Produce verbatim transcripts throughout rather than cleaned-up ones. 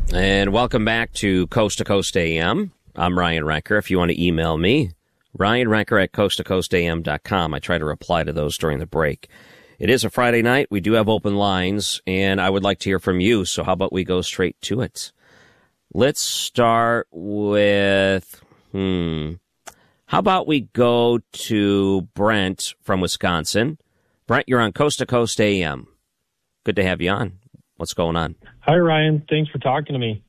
And welcome back to Coast to Coast A M. I'm Ryan Recker. If you want to email me, Ryan Recker at coast to coast a m dot com. I try to reply to those during the break. It is a Friday night. We do have open lines, and I would like to hear from you. So how about we go straight to it? Let's start with, hmm, how about we go to Brent from Wisconsin? Brent, you're on Coast to Coast A M. Good to have you on. What's going on? Hi, Ryan. Thanks for talking to me.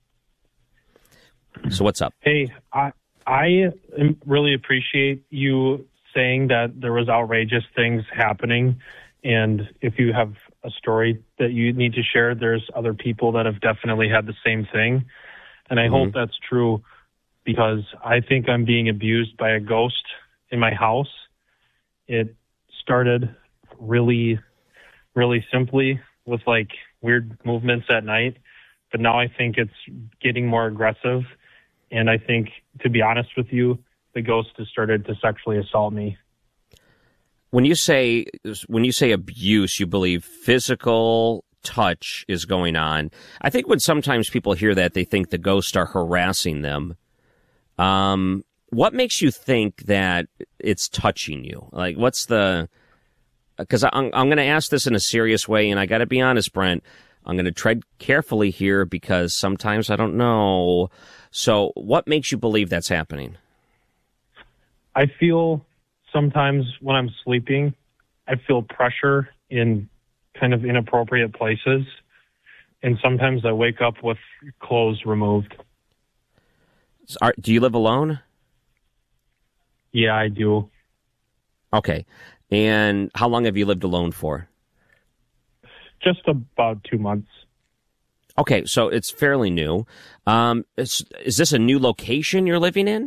So what's up? Hey, I I really appreciate you saying that there was outrageous things happening, and if you have a story that you need to share, there's other people that have definitely had the same thing, and I mm-hmm. hope that's true, because I think I'm being abused by a ghost in my house. It started really, really simply with like weird movements at night, but now I think it's getting more aggressive. And I think, to be honest with you, the ghost has started to sexually assault me. When you say when you say abuse, you believe physical touch is going on. I think when sometimes people hear that, they think the ghosts are harassing them. Um, what makes you think that it's touching you? Like, what's the... Because I'm, I'm going to ask this in a serious way, and I got to be honest, Brent. I'm going to tread carefully here because sometimes I don't know. So what makes you believe that's happening? I feel sometimes when I'm sleeping, I feel pressure in kind of inappropriate places. And sometimes I wake up with clothes removed. Are, do you live alone? Yeah, I do. Okay. And how long have you lived alone for? Just about two months. Okay, so it's fairly new. Um, is, is this a new location you're living in?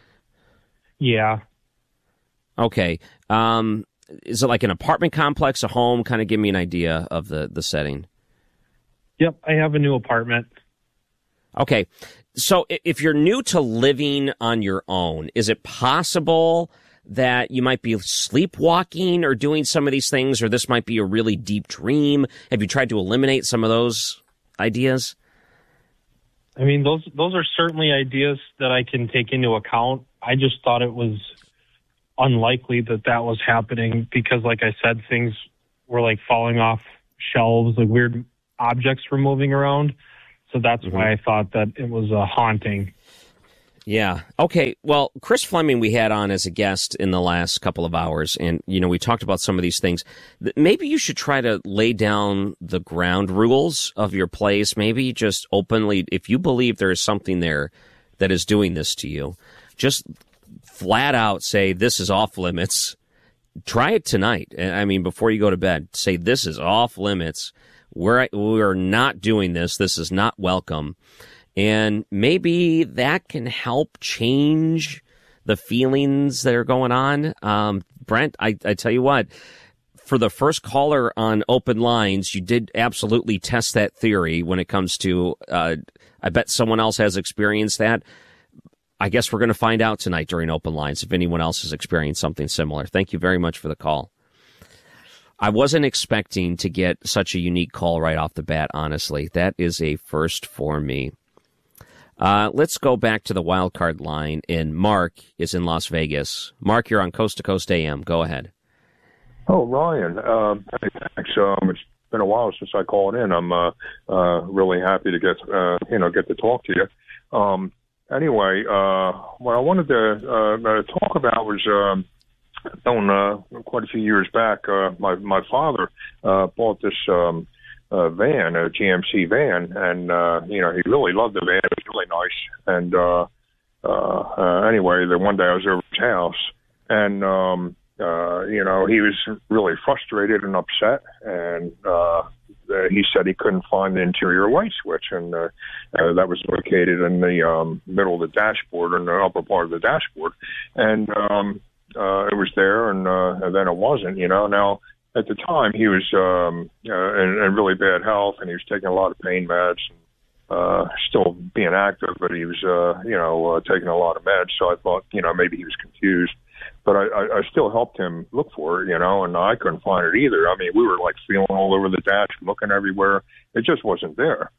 Yeah. Okay. Um, is it like an apartment complex, a home? Kind of give me an idea of the, the setting. Yep, I have a new apartment. Okay. So if you're new to living on your own, is it possible that you might be sleepwalking or doing some of these things, or this might be a really deep dream? Have you tried to eliminate some of those ideas? I mean, those those are certainly ideas that I can take into account. I just thought it was unlikely that that was happening because, like I said, things were like falling off shelves, like weird objects were moving around. So that's mm-hmm. why I thought that it was a haunting. Yeah. Okay. Well, Chris Fleming we had on as a guest in the last couple of hours, and, you know, we talked about some of these things. Maybe you should try to lay down the ground rules of your place. Maybe just openly, if you believe there is something there that is doing this to you, just flat out say, this is off limits. Try it tonight. I mean, before you go to bed, say, this is off limits. We're, we're not doing this. This is not welcome. And maybe that can help change the feelings that are going on. Um, Brent, I, I tell you what, for the first caller on Open Lines, you did absolutely test that theory when it comes to, uh, I bet someone else has experienced that. I guess we're going to find out tonight during Open Lines if anyone else has experienced something similar. Thank you very much for the call. I wasn't expecting to get such a unique call right off the bat, honestly. That is a first for me. Uh, let's go back to the wild card line, and Mark is in Las Vegas. Mark, you're on Coast to Coast A M. Go ahead. Oh, Ryan, um, hey, thanks. Um, it's been a while since I called in. I'm uh, uh, really happy to get uh, you know get to talk to you. Um, anyway, uh, what I wanted to uh, talk about was um, known uh, quite a few years back. Uh, my my father uh, bought this. Um, Uh, van, a G M C van, and uh, you know he really loved the van. It was really nice. And uh, uh, uh, anyway, then one day I was over at his house, and um, uh, you know he was really frustrated and upset, and uh, he said he couldn't find the interior light switch, and uh, uh, that was located in the um, middle of the dashboard, in the upper part of the dashboard, and um, uh, it was there, and, uh, and then it wasn't. You know now. At the time, he was um, uh, in, in really bad health, and he was taking a lot of pain meds, and, uh, still being active, but he was, uh, you know, uh, taking a lot of meds. So I thought, you know, maybe he was confused. But I, I, I still helped him look for it, you know, and I couldn't find it either. I mean, we were, like, feeling all over the dash, looking everywhere. It just wasn't there.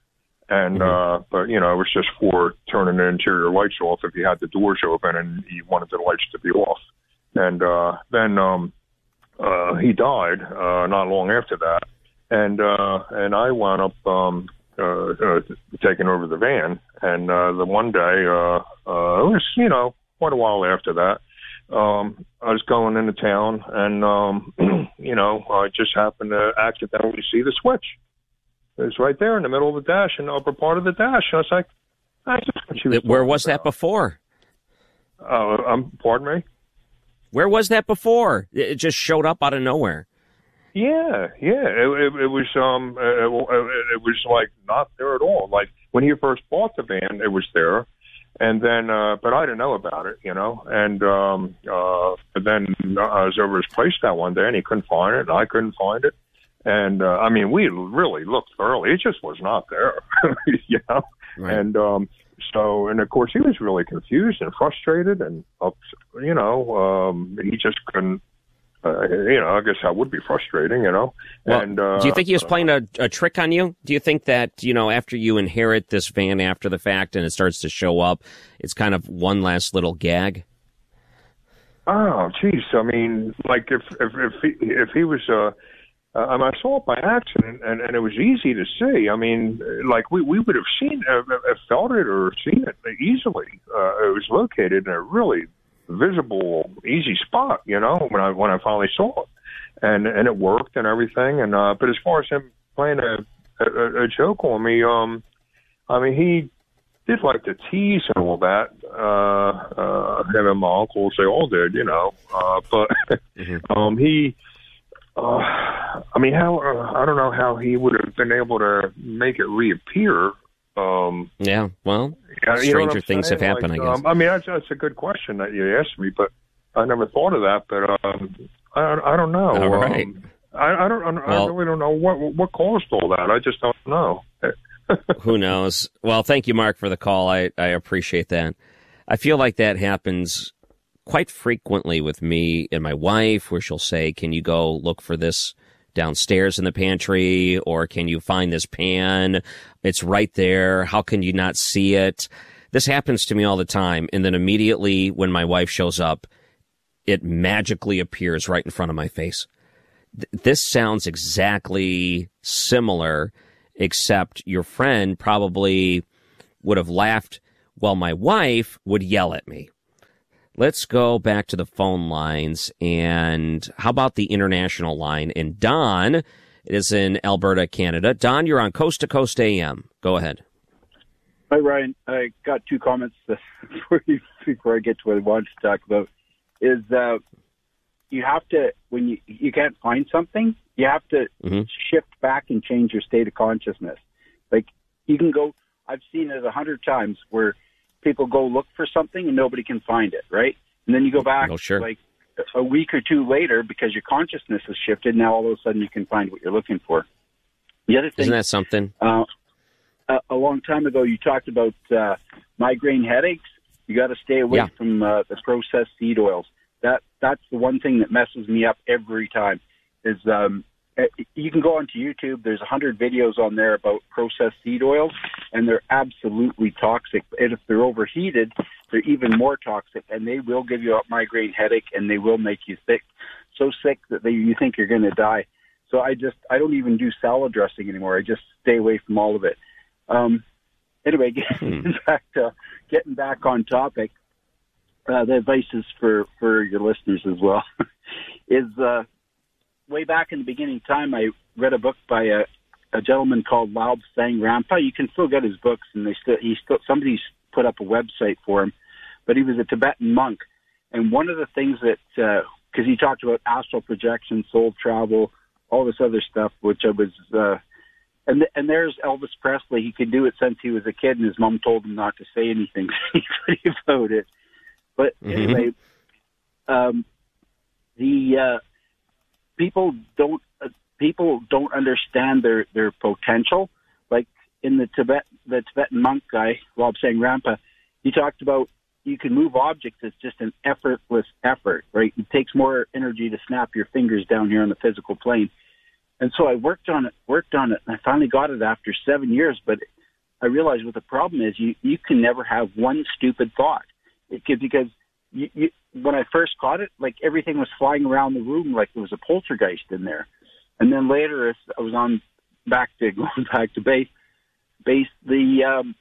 And, Mm-hmm. uh, but, you know, it was just for turning the interior lights off if you had the doors open and you wanted the lights to be off. And, uh, then, um, uh, he died, uh, not long after that. And, uh, and I wound up, um, uh, uh, taking over the van. And, uh, the one day, uh, uh, it was, you know, quite a while after that. Um, I was going into town and, um, you know, I just happened to accidentally see the switch. It was right there in the middle of the dash, in the upper part of the dash. I was like, that's what she was Where was about. that before? Uh, um, pardon me? Where was that before? It just showed up out of nowhere. Yeah, yeah. It, it, it was, um, it, it was like not there at all. Like when you first bought the van, it was there. And then, uh, but I didn't know about it, you know, and, um, uh, but then I was over his place that one day and he couldn't find it and I couldn't find it. And, uh, I mean, we really looked thoroughly. It just was not there, you know? Right. And, um, so, and of course he was really confused and frustrated and, ups, you know, um, he just couldn't, uh, you know, I guess that would be frustrating, you know? Well, and, uh, do you think he was playing a, a trick on you? Do you think that, you know, after you inherit this van after the fact and it starts to show up, it's kind of one last little gag? Oh, geez. I mean, like if, if, if he, if he was, uh, Uh, I, mean, I saw it by accident, and, and it was easy to see. I mean, like we, we would have seen, uh, uh, felt it or seen it easily. Uh, it was located in a really visible, easy spot. You know, when I when I finally saw it, and and it worked and everything. And uh, but as far as him playing a, a, a joke on me, um, I mean, he did like to tease and all that. Uh, uh, him and my uncle, they all did, you know. Uh, but mm-hmm. um, he. Uh, I mean, how uh, I don't know how he would have been able to make it reappear. Um, yeah, well, yeah, you stranger things saying? have happened, like, I guess. Um, I mean, that's, that's a good question that you asked me, but I never thought of that. But um, I, I don't know. All right. Um, I, I don't. I, well, I really don't know what what caused all that. I just don't know. Who knows? Well, thank you, Mark, for the call. I, I appreciate that. I feel like that happens quite frequently with me and my wife, where she'll say, can you go look for this downstairs in the pantry? Or can you find this pan? It's right there. How can you not see it? This happens to me all the time. And then immediately when my wife shows up, it magically appears right in front of my face. Th- this sounds exactly similar, except your friend probably would have laughed while my wife would yell at me. Let's go back to the phone lines, and how about the international line? And Don is in Alberta, Canada. Don, you're on Coast to Coast A M. Go ahead. Hi, Ryan. I got two comments before, you, before I get to what I wanted to talk about. Is uh, you have to, when you, you can't find something, you have to mm-hmm. shift back and change your state of consciousness. Like, you can go, I've seen it a hundred times where people go look for something and nobody can find it, right? And then you go back oh, sure. like a week or two later because your consciousness has shifted. Now all of a sudden you can find what you're looking for. The other thing, isn't that something? Uh, a, a long time ago, you talked about uh, migraine headaches. You got to stay away yeah. from uh, the processed seed oils. That that's the one thing that messes me up every time. Is um, you can go onto YouTube. There's a hundred videos on there about processed seed oils, and they're absolutely toxic. And if they're overheated, they're even more toxic, and they will give you a migraine headache, and they will make you sick, so sick that they, you think you're going to die. So I just I don't even do salad dressing anymore. I just stay away from all of it. Um, anyway, getting hmm. back to getting back on topic, uh, the advice is for for your listeners as well. is uh, way back in the beginning of time, I read a book by a, a gentleman called Lobsang Rampa. You can still get his books, and they still he still somebody's put up a website for him. But he was a Tibetan monk, and one of the things that because uh, he talked about astral projection, soul travel, all this other stuff, which I was. Uh, And th- and there's Elvis Presley. He could do it since he was a kid, and his mom told him not to say anything about it. But mm-hmm. anyway, um, the uh, people don't uh, people don't understand their, their potential. Like in the Tibet, the Tibetan monk guy, Lobsang Rampa, he talked about you can move objects. It's just an effortless effort, right? It takes more energy to snap your fingers down here on the physical plane. And so I worked on it, worked on it, and I finally got it after seven years. But I realized what the problem is. You you can never have one stupid thought. It could, because you, you, when I first caught it, like everything was flying around the room like there was a poltergeist in there. And then later, as I was on back to going back to base, base the um,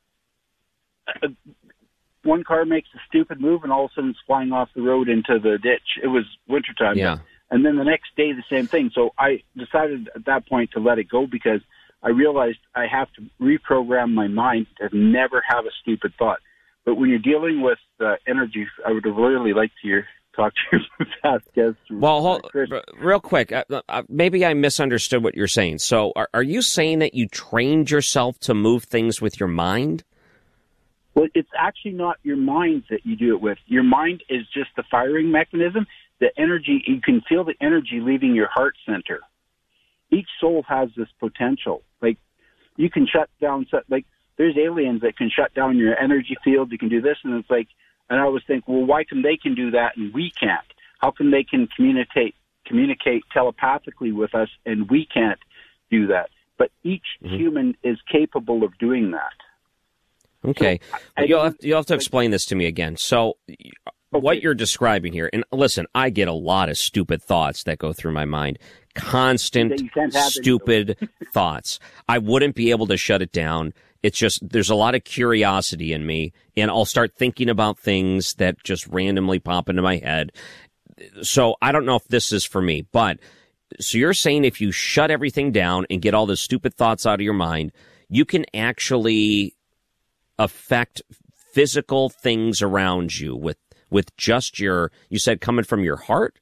uh, one car makes a stupid move, and all of a sudden it's flying off the road into the ditch. It was wintertime. Yeah. And then the next day, the same thing. So I decided at that point to let it go, because I realized I have to reprogram my mind to never have a stupid thought. But when you're dealing with uh, energy, I would have really liked to hear, talk to your past guests. Well, hold, real quick, uh, uh, maybe I misunderstood what you're saying. So are, are you saying that you trained yourself to move things with your mind? Well, it's actually not your mind that you do it with. Your mind is just the firing mechanism. The energy, you can feel the energy leaving your heart center. Each soul has this potential. Like, you can shut down, like, there's aliens that can shut down your energy field. You can do this, and it's like, and I always think, well, why can they can do that and we can't? How come they can communicate communicate telepathically with us and we can't do that? But each mm-hmm. human is capable of doing that. Okay, so I, you'll have, you'll have to explain this to me again. So, okay. What you're describing here, and listen, I get a lot of stupid thoughts that go through my mind. Constant, stupid thoughts. I wouldn't be able to shut it down. It's just, there's a lot of curiosity in me, and I'll start thinking about things that just randomly pop into my head. So I don't know if this is for me, but so you're saying if you shut everything down and get all the stupid thoughts out of your mind, you can actually affect physical things around you with with just your, you said coming from your heart?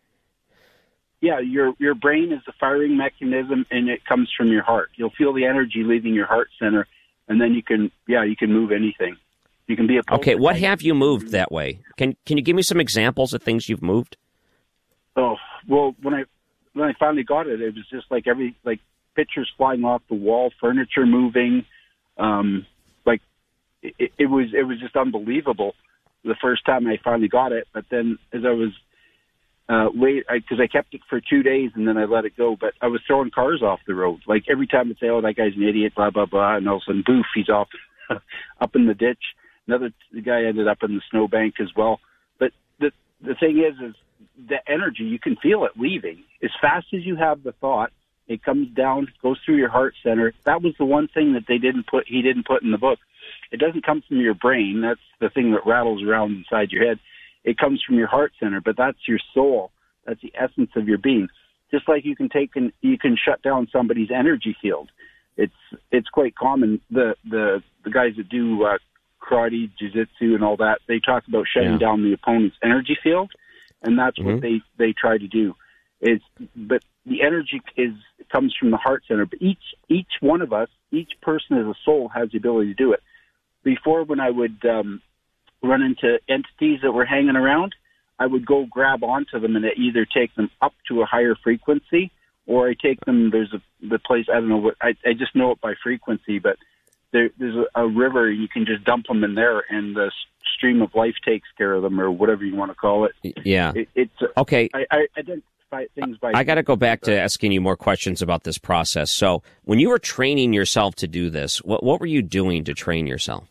Yeah, your your brain is the firing mechanism, and it comes from your heart. You'll feel the energy leaving your heart center, and then you can, yeah, you can move anything. You can be a okay, what have you moved that way? Can can you give me some examples of things you've moved? Oh, well, when I when I finally got it, it was just like every, like pictures flying off the wall, furniture moving, um, like it, it was it was just unbelievable the first time I finally got it. But then as I was uh, wait, because I, I kept it for two days and then I let it go. But I was throwing cars off the road. Like every time I'd say, "Oh, that guy's an idiot," blah blah blah, and all of a sudden, boof, he's off up in the ditch. Another the guy ended up in the snowbank as well. But the the thing is, is the energy, you can feel it leaving as fast as you have the thought. It comes down, goes through your heart center. That was the one thing that they didn't put. He didn't put in the book. It doesn't come from your brain. That's the thing that rattles around inside your head. It comes from your heart center, but that's your soul. That's the essence of your being. Just like you can take and you can shut down somebody's energy field. It's it's quite common. The the the guys that do uh, karate, jiu-jitsu, and all that, they talk about shutting yeah. down the opponent's energy field, and that's mm-hmm. what they they try to do. Is but the energy is comes from the heart center. But each each one of us, each person as a soul, has the ability to do it. Before, when I would um, run into entities that were hanging around, I would go grab onto them and either take them up to a higher frequency, or I take them. There's a the place I don't know what I, I just know it by frequency, but there, there's a, a river you can just dump them in there, and the stream of life takes care of them, or whatever you want to call it. Yeah. It, it's okay. I, I identify things by. I got to go back to asking you more questions about this process. So, when you were training yourself to do this, what what were you doing to train yourself?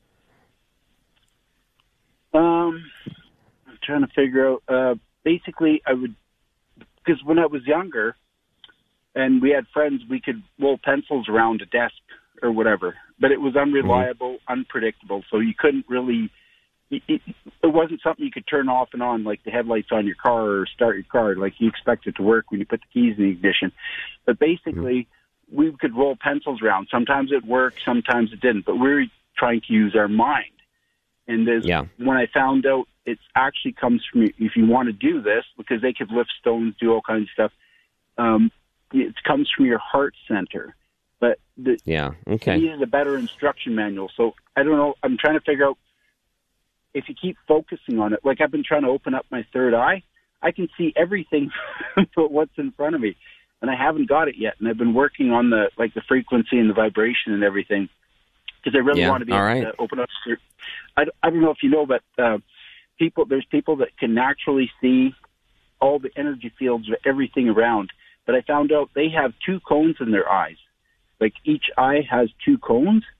Um, I'm trying to figure out. Uh, basically, I would, because when I was younger, and we had friends, we could roll pencils around a desk or whatever, but it was unreliable, mm-hmm. unpredictable. So you couldn't really. It, it, it wasn't something you could turn off and on like the headlights on your car or start your car. Like you expect it to work when you put the keys in the ignition. But basically, mm-hmm. we could roll pencils around. Sometimes it worked, sometimes it didn't. But we were trying to use our mind. And there's, yeah. when I found out it actually comes from, if you want to do this, because they could lift stones, do all kinds of stuff, um, it comes from your heart center. But the, yeah, okay. it needed a better instruction manual. So I don't know. I'm trying to figure out if you keep focusing on it. Like I've been trying to open up my third eye. I can see everything but what's in front of me. And I haven't got it yet. And I've been working on the, like the frequency and the vibration and everything. Because I really yeah, want to be able right. to open up. I, I don't know if you know, but uh, people, there's people that can naturally see all the energy fields of everything around. But I found out they have two cones in their eyes. Like each eye has two cones.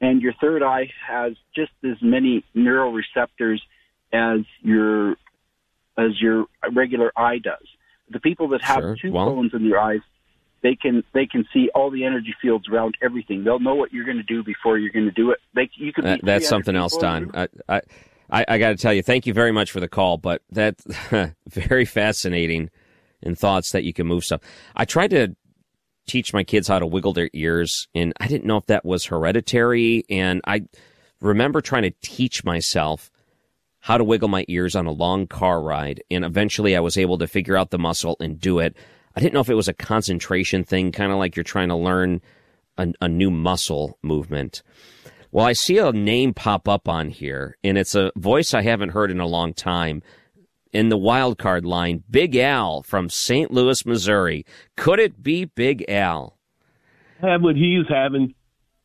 and your third eye has just as many neuroreceptors as your as your regular eye does. The people that have Sure. two Well, cones in their eyes, they can they can see all the energy fields around everything. They'll know what you're going to do before you're going to do it. They, you could that, be that's something else, Don. I, I, I, I got to tell you, thank you very much for the call, but that's very fascinating in thoughts that you can move stuff. I tried to teach my kids how to wiggle their ears, and I didn't know if that was hereditary, and I remember trying to teach myself how to wiggle my ears on a long car ride, and eventually I was able to figure out the muscle and do it. I didn't know if it was a concentration thing, kind of like you're trying to learn a, a new muscle movement. Well, I see a name pop up on here, and it's a voice I haven't heard in a long time. In the wild card line, Big Al from Saint Louis, Missouri. Could it be Big Al? Have what he's having.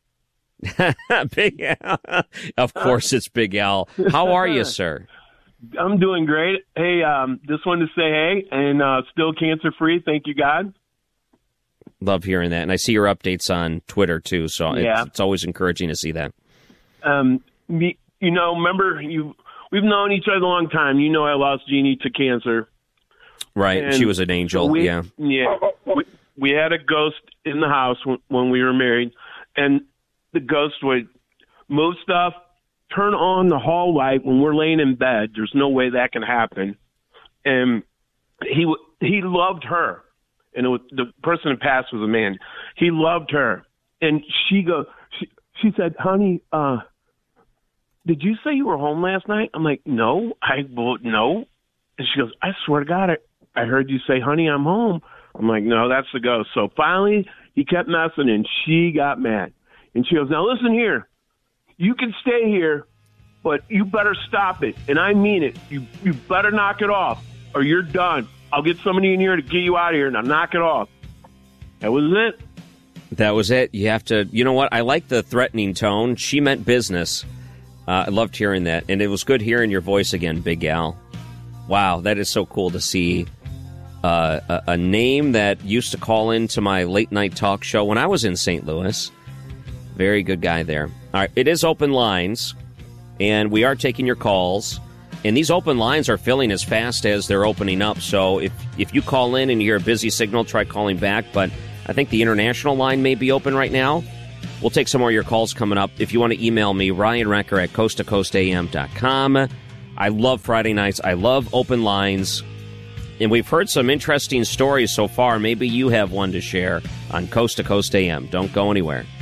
Big Al. Of course it's Big Al. How are you, sir? I'm doing great. Hey, um, just wanted to say hey, and uh, still cancer-free. Thank you, God. Love hearing that. And I see your updates on Twitter, too, so Yeah. it's, it's always encouraging to see that. Um, me, you know, remember, you we've known each other a long time. You know I lost Jeannie to cancer. Right. And she was an angel, we, yeah. Yeah. We, we had a ghost in the house when, when we were married, and the ghost would move stuff, turn on the hall light when we're laying in bed. There's no way that can happen. And he w- he loved her, and it was, the person that passed was a man. He loved her, and she go. She, she said, "Honey, uh, did you say you were home last night?" I'm like, "No, I well, no." And she goes, "I swear to God, I, I heard you say, 'Honey, I'm home.'" I'm like, "No, that's the ghost." So finally, he kept messing, and she got mad. And she goes, "Now listen here. You can stay here, but you better stop it. And I mean it. You you better knock it off, or you're done. I'll get somebody in here to get you out of here. Now knock it off." That was it. That was it. You have to, you know what? I like the threatening tone. She meant business. Uh, I loved hearing that. And it was good hearing your voice again, Big Al. Wow, that is so cool to see uh, a, a name that used to call into my late night talk show when I was in Saint Louis. Very good guy there. All right, it is open lines, and we are taking your calls. And these open lines are filling as fast as they're opening up. So if, if you call in and you hear a busy signal, try calling back. But I think the international line may be open right now. We'll take some more of your calls coming up. If you want to email me, Ryan Recker at coast to coast a m dot com. I love Friday nights. I love open lines. And we've heard some interesting stories so far. Maybe you have one to share on Coast to Coast A M. Don't go anywhere.